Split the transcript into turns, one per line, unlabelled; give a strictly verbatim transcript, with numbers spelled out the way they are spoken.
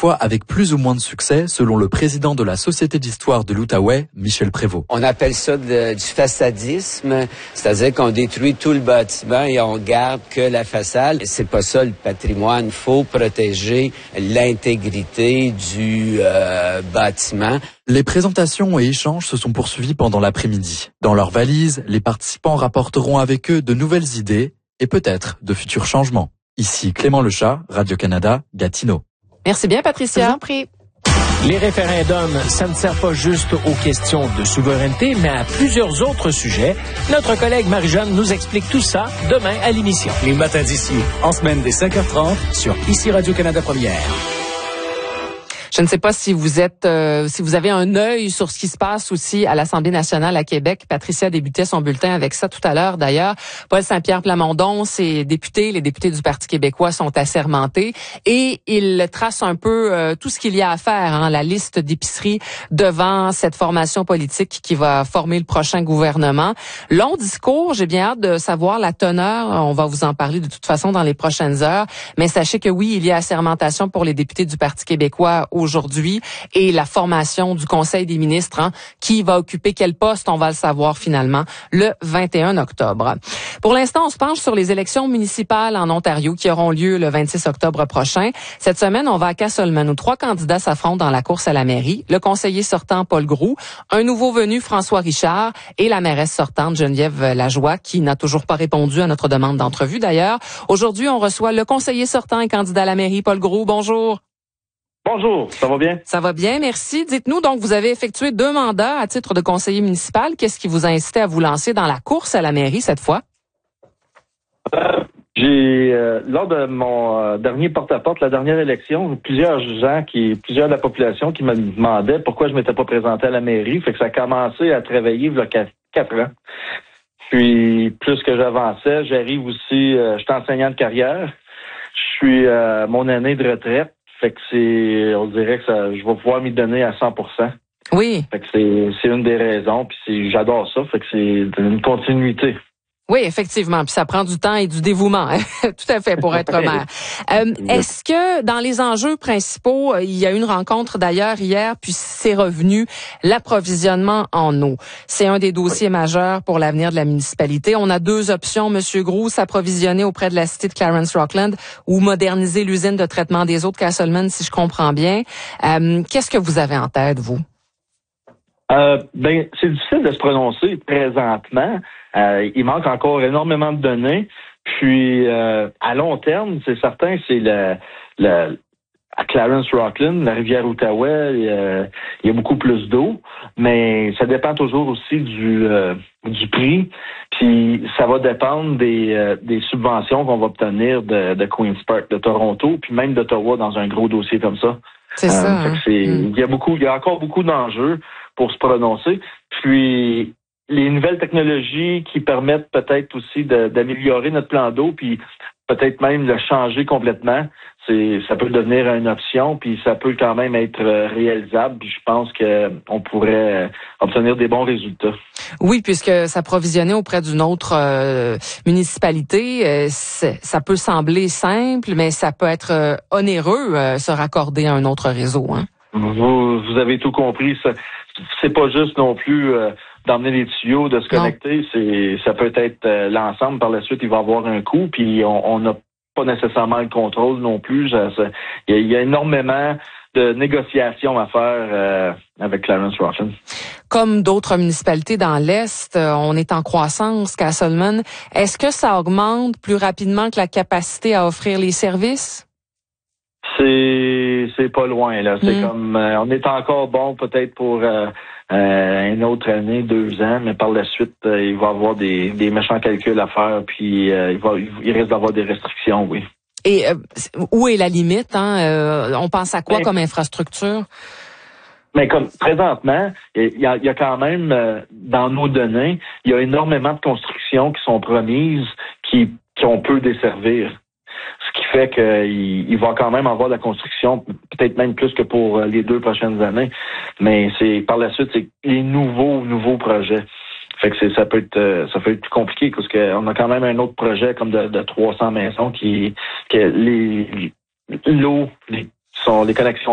parfois avec plus ou moins de succès, selon le président de la Société d'histoire de l'Outaouais, Michel Prévost.
On appelle ça de, du façadisme, c'est-à-dire qu'on détruit tout le bâtiment et on garde que la façade. C'est pas ça le patrimoine. Il faut protéger l'intégrité du euh, bâtiment.
Les présentations et échanges se sont poursuivis pendant l'après-midi. Dans leurs valises, les participants rapporteront avec eux de nouvelles idées et peut-être de futurs changements. Ici Clément Lechat, Radio-Canada, Gatineau.
Merci bien, Patricia.
Je vous en prie.
Les référendums, ça ne sert pas juste aux questions de souveraineté, mais à plusieurs autres sujets. Notre collègue Marie-Jeanne nous explique tout ça demain à l'émission.
Les matins d'ici, en semaine dès cinq heures trente, sur Ici Radio-Canada Première.
Je ne sais pas si vous êtes, euh, si vous avez un œil sur ce qui se passe aussi à l'Assemblée nationale à Québec. Patricia débutait son bulletin avec ça tout à l'heure. D'ailleurs, Paul Saint-Pierre Plamondon, ses députés, les députés du Parti québécois sont assermentés et il trace un peu euh, tout ce qu'il y a à faire, hein, la liste d'épiceries devant cette formation politique qui va former le prochain gouvernement. Long discours, j'ai bien hâte de savoir la teneur. On va vous en parler de toute façon dans les prochaines heures. Mais sachez que oui, il y a assermentation pour les députés du Parti québécois aujourd'hui et la formation du Conseil des ministres, hein, qui va occuper quel poste, on va le savoir finalement le vingt et un octobre. Pour l'instant, on se penche sur les élections municipales en Ontario qui auront lieu le vingt-six octobre prochain. Cette semaine, on va à Casselman où trois candidats s'affrontent dans la course à la mairie. Le conseiller sortant Paul Groux, un nouveau venu François Richard et la mairesse sortante Geneviève Lajoie qui n'a toujours pas répondu à notre demande d'entrevue d'ailleurs. Aujourd'hui, on reçoit le conseiller sortant et candidat à la mairie Paul Groux. Bonjour.
Bonjour, ça va bien?
Ça va bien, merci. Dites-nous, donc, vous avez effectué deux mandats à titre de conseiller municipal. Qu'est-ce qui vous a incité à vous lancer dans la course à la mairie cette fois?
Euh, j'ai, euh, lors de mon euh, dernier porte-à-porte, la dernière élection, plusieurs gens, qui, plusieurs de la population qui me demandaient pourquoi je m'étais pas présenté à la mairie. Fait que ça a commencé à travailler il y a quatre ans. Puis, plus que j'avançais, j'arrive aussi, euh, je suis enseignant de carrière. Je suis euh, mon année de retraite. Fait que c'est, on dirait que ça, je vais pouvoir m'y donner à cent pour cent.
Oui.
Fait que c'est, c'est une des raisons, puis c'est, j'adore ça. Fait que c'est une continuité.
Oui, effectivement. Puis ça prend du temps et du dévouement, tout à fait, pour être maire. Euh, est-ce que dans les enjeux principaux, il y a eu une rencontre d'ailleurs hier, puis c'est revenu, l'approvisionnement en eau. C'est un des dossiers majeurs pour l'avenir de la municipalité. On a deux options, Monsieur Groux, s'approvisionner auprès de la cité de Clarence-Rockland ou moderniser l'usine de traitement des eaux de Casselman, si je comprends bien. Euh, qu'est-ce que vous avez en tête, vous?
Euh, ben, c'est difficile de se prononcer présentement. Euh, il manque encore énormément de données. Puis, euh, à long terme, c'est certain, c'est le, le à Clarence-Rockland, la rivière Outaouais, il y a, il y a beaucoup plus d'eau, mais ça dépend toujours aussi du euh, du prix. Puis, ça va dépendre des euh, des subventions qu'on va obtenir de, de Queen's Park, de Toronto, puis même d'Ottawa dans un gros dossier comme ça.
C'est euh, ça. Hein?
Fait que c'est, mm. il y a beaucoup, il y a encore beaucoup d'enjeux pour se prononcer. Puis, les nouvelles technologies qui permettent peut-être aussi de, d'améliorer notre plan d'eau, puis peut-être même le changer complètement, c'est, ça peut devenir une option, puis ça peut quand même être réalisable. Puis je pense que on pourrait obtenir des bons résultats.
Oui, puisque s'approvisionner auprès d'une autre euh, municipalité, euh, ça peut sembler simple, mais ça peut être euh, onéreux, euh, se raccorder à un autre réseau, hein?
Vous, vous avez tout compris. Ça, c'est pas juste non plus euh, d'emmener les tuyaux, de se connecter. Non. C'est, ça peut être euh, l'ensemble. Par la suite, il va avoir un coût, puis on n'a pas nécessairement le contrôle non plus. Ça, ça, il, y a, il y a énormément de négociations à faire euh, avec Clarence-Rockland.
Comme d'autres municipalités dans l'Est, on est en croissance, Casselman. Est-ce que ça augmente plus rapidement que la capacité à offrir les services?
C'est c'est pas loin, là. C'est mmh. comme euh, on est encore bon peut-être pour euh, euh, une autre année, deux ans, mais par la suite, euh, il va y avoir des, des méchants calculs à faire, puis euh, il va il risque d'avoir des restrictions, oui.
Et euh, où est la limite, hein? Euh, on pense à quoi mais, comme infrastructure?
Mais comme présentement, il y a, il y a quand même euh, dans nos données, il y a énormément de constructions qui sont promises qui qu'on peut desservir. Ce qui fait qu'il il va quand même avoir de la construction, peut-être même plus que pour les deux prochaines années. Mais c'est par la suite, c'est les nouveaux, nouveaux projets. Fait que c'est, ça peut être ça peut être plus compliqué parce qu'on a quand même un autre projet comme de, de trois cents maisons qui, que les l'eau, les, sont les connexions